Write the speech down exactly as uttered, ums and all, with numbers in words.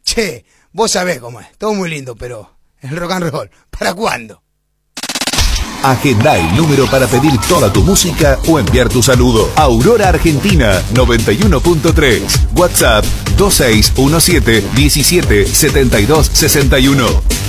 che, vos sabés cómo es, todo muy lindo, pero el rock and roll, ¿para cuándo? Agenda el número para pedir toda tu música o enviar tu saludo. Aurora Argentina noventa y uno punto tres. WhatsApp dos seis uno siete, diecisiete, setenta y dos, sesenta y uno.